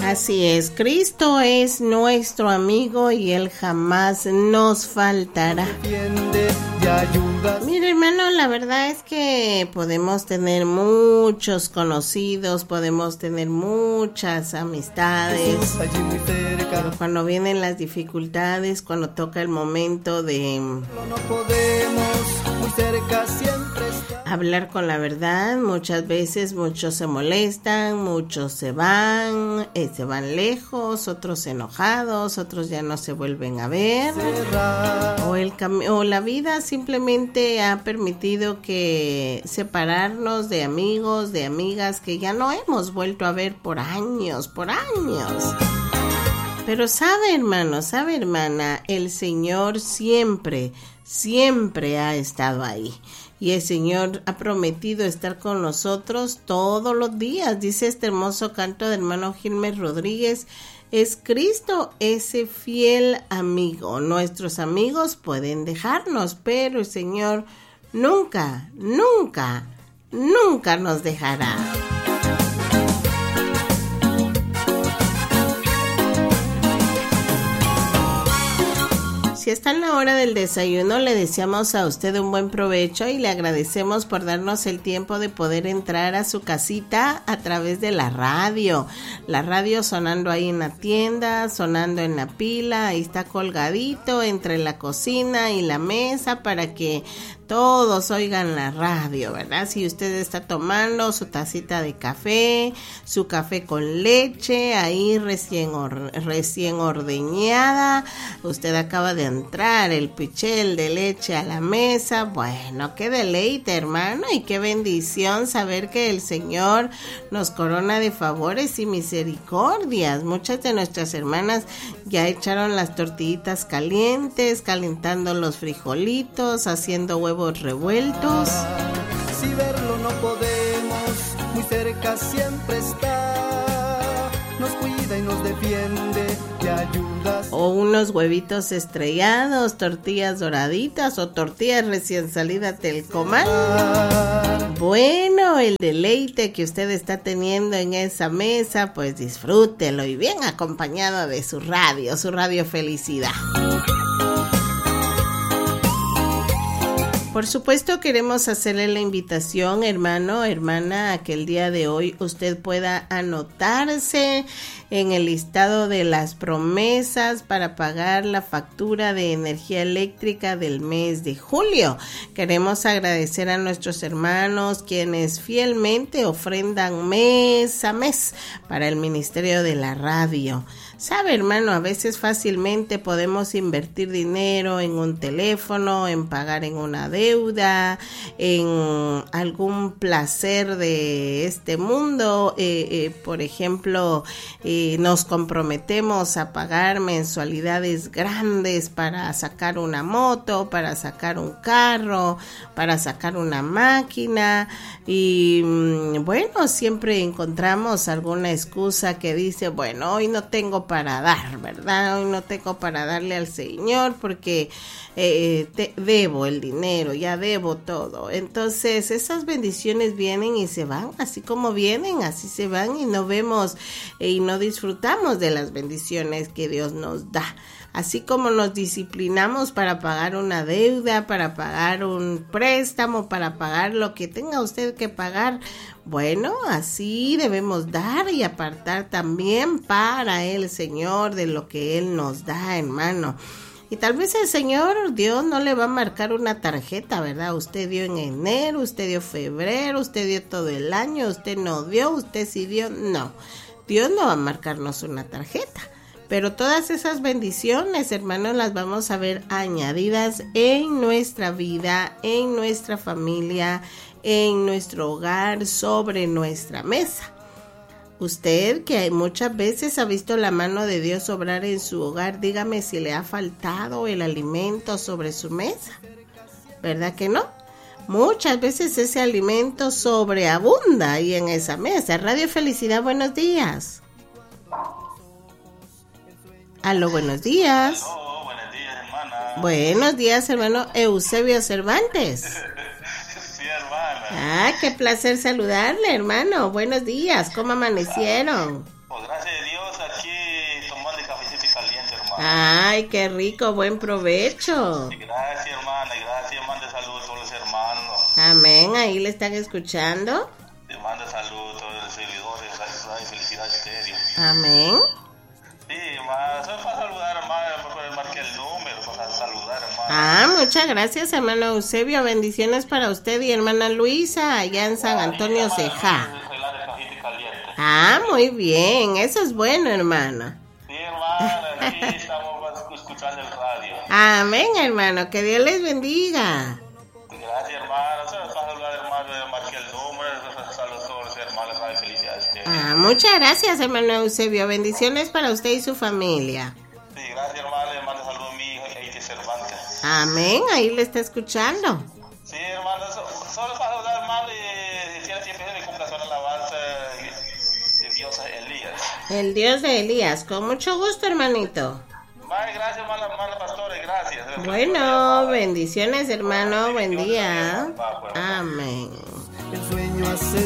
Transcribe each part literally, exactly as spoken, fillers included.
Así es, Cristo es nuestro amigo y Él jamás nos faltará. Mira, hermano, la verdad es que podemos tener muchos conocidos, podemos tener muchas amistades, pero cuando vienen las dificultades, cuando toca el momento de hablar con la verdad, muchas veces muchos se molestan, muchos se van, eh, se van lejos, otros enojados, otros ya no se vuelven a ver, o, el cam- o la vida simplemente ha permitido que separarnos de amigos, de amigas que ya no hemos vuelto a ver por años, por años. Pero sabe, hermano, sabe, hermana, el Señor siempre, siempre ha estado ahí. Y el Señor ha prometido estar con nosotros todos los días. Dice este hermoso canto del hermano Gilmer Rodríguez: es Cristo ese fiel amigo. Nuestros amigos pueden dejarnos, pero el Señor nunca, nunca, nunca nos dejará. Si está en la hora del desayuno, le deseamos a usted un buen provecho y le agradecemos por darnos el tiempo de poder entrar a su casita a través de la radio. La radio sonando ahí en la tienda, sonando en la pila, ahí está colgadito entre la cocina y la mesa para que todos oigan la radio, ¿verdad? Si usted está tomando su tacita de café, su café con leche, ahí recién, or, recién ordeñada, usted acaba de entrar, el pichel de leche a la mesa, bueno, qué deleite, hermano, y qué bendición saber que el Señor nos corona de favores y misericordias. Muchas de nuestras hermanas ya echaron las tortillitas calientes, calentando los frijolitos, haciendo huevos revueltos. Si verlo no podemos, muy cerca siempre está, nos cuida y nos defiende y ayuda. O unos huevitos estrellados, tortillas doraditas o tortillas recién salidas del comal. Bueno, el deleite que usted está teniendo en esa mesa, pues disfrútelo y bien acompañado de su radio, su radio Felicidad. Por supuesto, queremos hacerle la invitación, hermano, hermana, a que el día de hoy usted pueda anotarse en el listado de las promesas para pagar la factura de energía eléctrica del mes de julio. Queremos agradecer a nuestros hermanos quienes fielmente ofrendan mes a mes para el Ministerio de la Radio. Sabe, hermano, a veces fácilmente podemos invertir dinero en un teléfono, en pagar en una deuda, en algún placer de este mundo. Eh, eh, por ejemplo, eh, nos comprometemos a pagar mensualidades grandes para sacar una moto, para sacar un carro, para sacar una máquina. Y bueno, siempre encontramos alguna excusa que dice, bueno, hoy no tengo para dar, ¿verdad? Hoy no tengo para darle al Señor porque eh, te, debo el dinero, ya debo todo. Entonces esas bendiciones vienen y se van, así como vienen, así se van, y no vemos eh, y no disfrutamos de las bendiciones que Dios nos da. Así como nos disciplinamos para pagar una deuda, para pagar un préstamo, para pagar lo que tenga usted que pagar, bueno, así debemos dar y apartar también para el Señor de lo que Él nos da, hermano. Y tal vez el Señor, Dios, no le va a marcar una tarjeta, ¿verdad? Usted dio en enero, usted dio febrero, usted dio todo el año, usted no dio, usted sí dio. No, Dios no va a marcarnos una tarjeta. Pero todas esas bendiciones, hermanos, las vamos a ver añadidas en nuestra vida, en nuestra familia, en nuestro hogar, sobre nuestra mesa. Usted, que muchas veces ha visto la mano de Dios obrar en su hogar, dígame si le ha faltado el alimento sobre su mesa. ¿Verdad que no? Muchas veces ese alimento sobreabunda ahí en esa mesa. Radio Felicidad, buenos días. Aló, buenos días. Aló, buenos días, hermana. Buenos días, hermano Eusebio Cervantes. Sí, hermana. Ah, qué placer saludarle, hermano. Buenos días, ¿cómo amanecieron? Por gracia de Dios, Ay, qué rico, buen provecho. Gracias, hermana, gracias, manda saludos a todos los hermanos. Amén, ahí le están escuchando. Te manda saludos a todos los seguidores, ay, felicidades estéreo. Amén. Sí, hermano, solo para saludar, hermano, porque marqué el número, para saludar, hermano. Ah, muchas gracias, hermano Eusebio, bendiciones para usted y hermana Luisa, allá en San Antonio Ceja. Ah, muy bien, eso es bueno, hermano. Sí, hermano, aquí estamos escuchando el radio. Amén, hermano, que Dios les bendiga. Gracias, hermano, solo para saludar, hermano, marqué el número, saludos a todos los hermanos, ay, felicidades. Ah, muchas gracias, hermano Eusebio, bendiciones para usted y su familia. Sí, gracias, hermano, le mando saludos a mi hija, Eiti Cervantes. Amén, ahí le está escuchando. Sí, hermano, so, solo para saludar, hermano, y decir siempre mi cumpleaños alabanza de Dios Elías. El Dios de Elías, con mucho gusto, hermanito. Vale, gracias, hermano, hermano pastor, gracias. Bueno, bendiciones, hermano, buen día. Amén. El sueño hace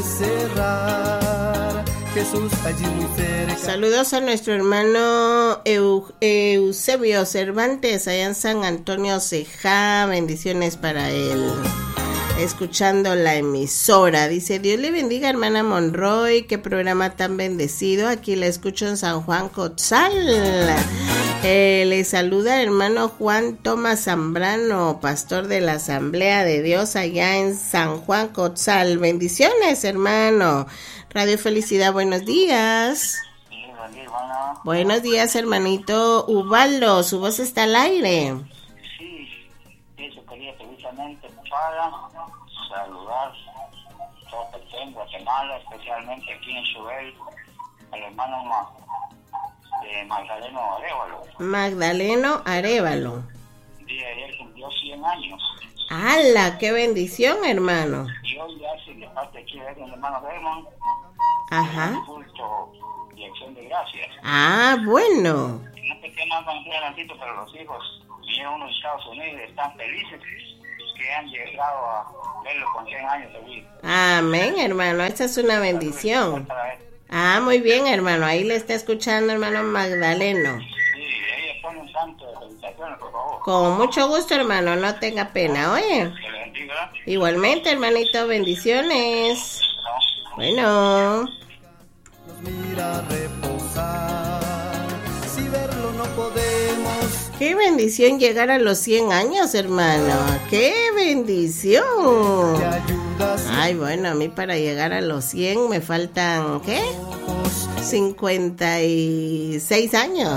cerrar, Jesús allí muy cerca. Saludos a nuestro hermano Eu- Eusebio Cervantes, allá en San Antonio Ceja, bendiciones para él. Escuchando la emisora, dice: Dios le bendiga, hermana Monroy, qué programa tan bendecido, aquí la escucho en San Juan Cotzal. Eh, le saluda el hermano Juan Tomás Zambrano, pastor de la Asamblea de Dios allá en San Juan Cotzal. Bendiciones, hermano. Radio Felicidad, buenos días. Sí, buen día, hermano. Buenos días, hermanito Ubaldo, su voz está al aire. Sí, eso quería precisamente para saludar todo en Guatemala, especialmente aquí en Chubel, al hermano Ma, de Magdaleno Arévalo. Magdaleno Arévalo. El día de ayer cumplió cien años. ¡Hala! ¡Qué bendición, hermano! Y hoy ya se de parte aquí de el hermano Raymond, Ajá. un culto y acción de gracias. Ah, bueno. No te quedas más un adelantito, pero los hijos vinieron unos Estados Unidos y están felices que han llegado a verlo con cien años de vida. Amén, hermano. Esa es una bendición. Ah, muy bien, hermano. Ahí le está escuchando, hermano Magdaleno. Sí, ella pone un santo de felicitaciones, por favor. Con mucho gusto, hermano. No tenga pena, oye. Que le bendiga. Igualmente, hermanito. Bendiciones. ¿No? Bueno. Nos mira reposar, si verlo no podemos. Qué bendición llegar a los cien años, hermano. Qué bendición. Te ayudas. Ay, bueno, a mí para llegar a los cien me faltan, ¿qué? cincuenta y seis años.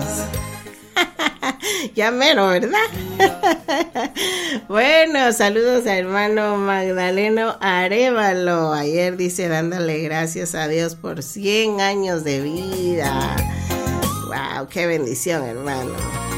Ya mero, ¿verdad? Bueno, saludos a hermano Magdaleno Arévalo. Ayer dice dándole gracias a Dios por cien años de vida. Wow, qué bendición, hermano.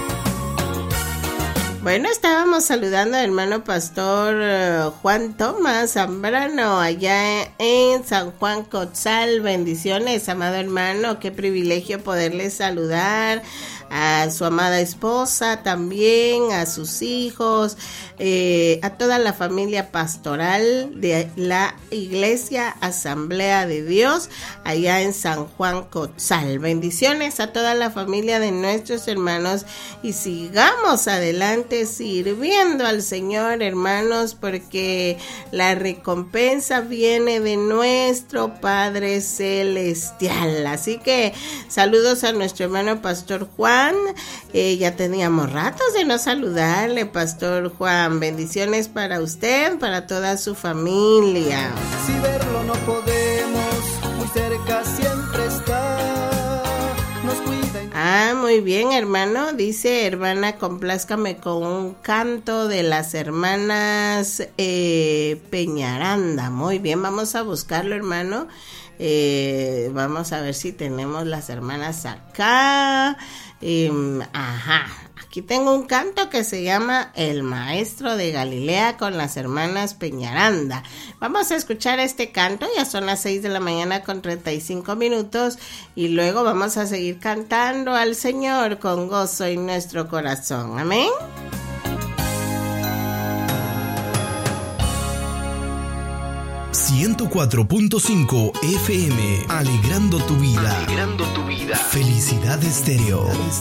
Bueno, estábamos saludando al hermano pastor uh, Juan Tomás Zambrano allá en, en San Juan Cotzal. Bendiciones, amado hermano, qué privilegio poderle saludar a su amada esposa también, a sus hijos, eh, a toda la familia pastoral de la Iglesia Asamblea de Dios allá en San Juan Cotzal. Bendiciones a toda la familia de nuestros hermanos y sigamos adelante sirviendo al Señor, hermanos, porque la recompensa viene de nuestro Padre Celestial. Así que saludos a nuestro hermano pastor Juan. Eh, ya teníamos ratos de no saludarle, pastor Juan. Bendiciones para usted, para toda su familia. Si verlo no podemos, muy cerca siempre está, nos cuida y... Ah, muy bien, hermano. Dice, hermana, complázcame con un canto de las hermanas eh, Peñaranda. Muy bien, vamos a buscarlo, hermano. Eh, vamos a ver si tenemos las hermanas acá. Eh, ajá, aquí tengo un canto que se llama El Maestro de Galilea con las hermanas Peñaranda. Vamos a escuchar este canto, ya son las seis de la mañana con treinta y cinco minutos y luego vamos a seguir cantando al Señor con gozo en nuestro corazón. Amén. ciento cuatro punto cinco F M, alegrando tu vida. Alegrando tu vida. Felicidad Estéreo.